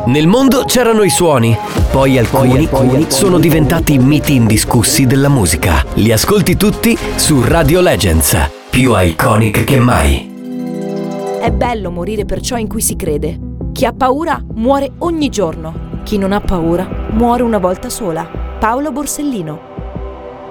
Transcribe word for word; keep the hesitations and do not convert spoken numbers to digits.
Nel mondo c'erano i suoni, poi alcuni, poi alcuni sono diventati miti indiscussi della musica. Li ascolti tutti su Radio Legends, più iconic che mai. È bello morire per ciò in cui si crede. Chi ha paura muore ogni giorno. Chi non ha paura muore una volta sola. Paolo Borsellino.